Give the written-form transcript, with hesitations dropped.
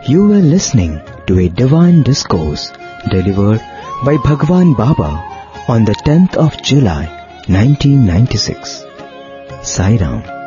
You were listening to a divine discourse delivered by Bhagwan Baba on the 10th of July 1996. Sai Ram.